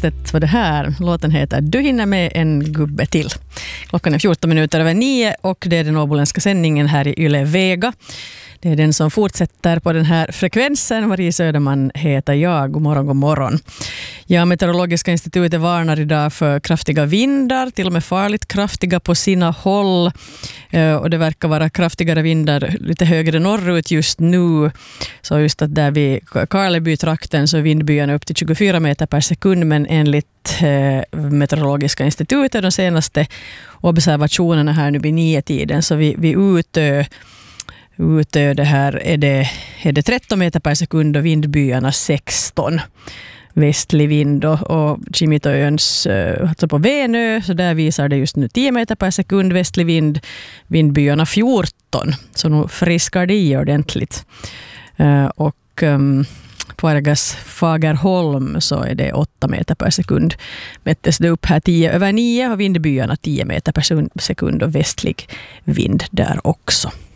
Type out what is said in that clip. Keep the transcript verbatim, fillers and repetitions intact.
Sextet var det här. Låten heter Du hinner med en gubbe till. Klockan är fjorton minuter över nio och det är den åboländska sändningen här i Yle Vega. Det är den som fortsätter på den här frekvensen. Marie Söderman heter jag. God morgon, god morgon. Ja, Meteorologiska institutet varnar idag för kraftiga vindar, till och med farligt kraftiga på sina håll. Och det verkar vara kraftigare vindar lite högre norrut just nu. Så just att där vid Karleby-trakten så är vindbyarna upp till tjugofyra meter per sekund, men enligt eh, Meteorologiska institutet de senaste observationerna här nu vid nio tiden så vi, vi utö Utö det här är det, är det tretton meter per sekund och vindbyarna sexton. Västlig vind och, och Kimitoöns, alltså på Venö, så där visar det just nu tio meter per sekund västlig vind, vindbyarna fjorton. Så nu friskar det i ordentligt. Uh, och um, på Argas Fagerholm så är det åtta meter per sekund. Mättes det upp här tio över nio och vindbyarna tio meter per sekund och västlig vind där också.